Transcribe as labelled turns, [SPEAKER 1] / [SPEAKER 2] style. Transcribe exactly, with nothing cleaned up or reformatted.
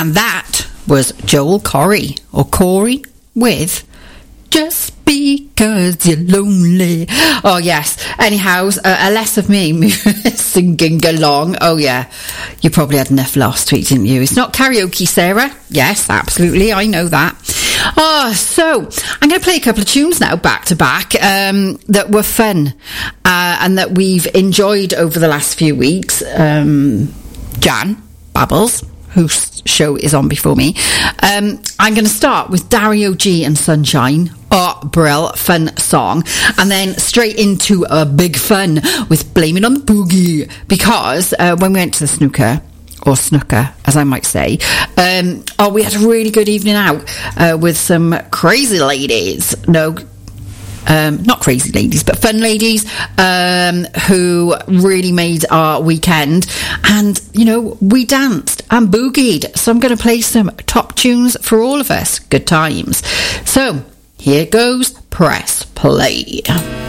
[SPEAKER 1] And that was Joel Corey, or Corey, with Just Because You're Lonely. Oh, yes. Anyhow, uh, a less of me singing along. Oh, yeah. You probably had enough last week, didn't you? It's not karaoke, Sarah. Yes, absolutely. I know that. Oh, so I'm going to play a couple of tunes now, back to back, um, that were fun uh, and that we've enjoyed over the last few weeks. Um, Jan Babbles, whose show is on before me. Um, I'm going to start with Dario G and Sunshine. Oh, brill, fun song. And then straight into a big fun with Blame It on the Boogie. Because uh, when we went to the snooker, or snooker, as I might say, um, oh, we had a really good evening out uh, with some crazy ladies. No, Um, not crazy ladies, but fun ladies um, who really made our weekend. And, you know, we danced and boogied. So I'm going to play some top tunes for all of us. Good times. So here goes Press Play.